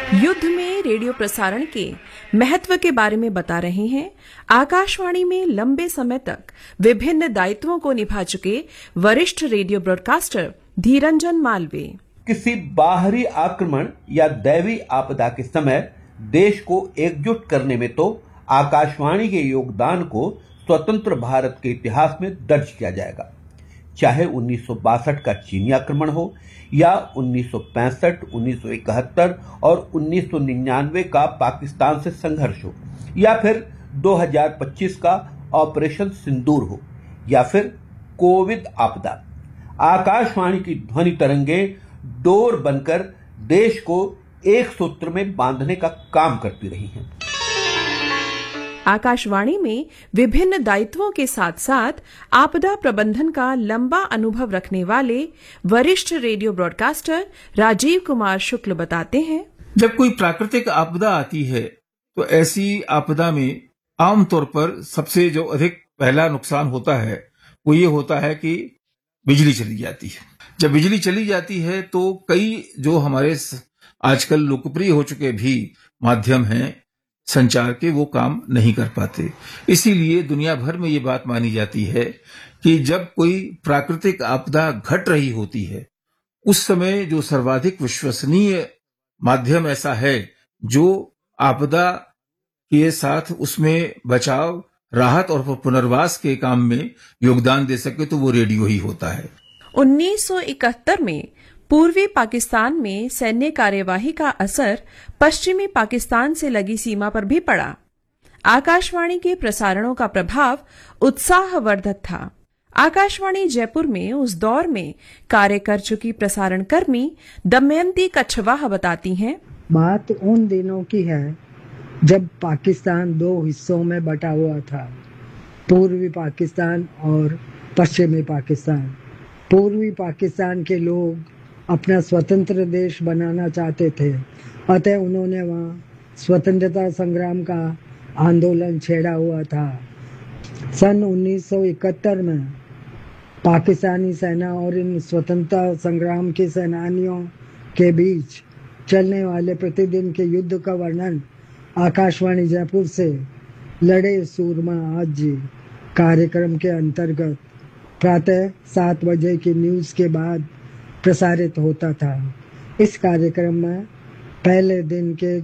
युद्ध में रेडियो प्रसारण के महत्व के बारे में बता रहे हैं आकाशवाणी में लंबे समय तक विभिन्न दायित्वों को निभा चुके वरिष्ठ रेडियो ब्रॉडकास्टर धीरंजन मालवीय। किसी बाहरी आक्रमण या दैवी आपदा के समय देश को एकजुट करने में तो आकाशवाणी के योगदान को स्वतंत्र भारत के इतिहास में दर्ज किया जाएगा। चाहे 1962 का चीनी आक्रमण हो या 1965, 1971 और 1999 का पाकिस्तान से संघर्ष हो, या फिर 2025 का ऑपरेशन सिंदूर हो, या फिर कोविड आपदा, आकाशवाणी की ध्वनि तरंगे डोर बनकर देश को एक सूत्र में बांधने का काम करती रही हैं। आकाशवाणी में विभिन्न दायित्वों के साथ साथ आपदा प्रबंधन का लंबा अनुभव रखने वाले वरिष्ठ रेडियो ब्रॉडकास्टर राजीव कुमार शुक्ल बताते हैं, जब कोई प्राकृतिक आपदा आती है तो ऐसी आपदा में आमतौर पर सबसे जो अधिक पहला नुकसान होता है वो ये होता है कि बिजली चली जाती है। जब बिजली चली जाती है तो कई जो हमारे आजकल लोकप्रिय हो चुके भी माध्यम हैं संचार के, वो काम नहीं कर पाते। इसीलिए दुनिया भर में ये बात मानी जाती है कि जब कोई प्राकृतिक आपदा घट रही होती है उस समय जो सर्वाधिक विश्वसनीय माध्यम ऐसा है जो आपदा के साथ उसमें बचाव, राहत और पुनर्वास के काम में योगदान दे सके तो वो रेडियो ही होता है। 1971 में पूर्वी पाकिस्तान में सैन्य कार्यवाही का असर पश्चिमी पाकिस्तान से लगी सीमा पर भी पड़ा। आकाशवाणी के प्रसारणों का प्रभाव उत्साहवर्धक था। आकाशवाणी जयपुर में उस दौर में कार्य कर चुकी प्रसारण कर्मी दमयंती कछवाह बताती हैं, बात उन दिनों की है जब पाकिस्तान दो हिस्सों में बटा हुआ था, पूर्वी पाकिस्तान और पश्चिमी पाकिस्तान। पूर्वी पाकिस्तान के लोग अपना स्वतंत्र देश बनाना चाहते थे, अतः उन्होंने वहाँ स्वतंत्रता संग्राम का आंदोलन छेड़ा हुआ था। सन 1971 में पाकिस्तानी सेना और इन स्वतंत्रता संग्राम के सेनानियों के बीच चलने वाले प्रतिदिन के युद्ध का वर्णन आकाशवाणी जयपुर से लड़े सूरमा आज कार्यक्रम के अंतर्गत प्रातः 7 बजे की न्यूज़ के बाद प्रसारित होता था। इस कार्यक्रम में पहले दिन के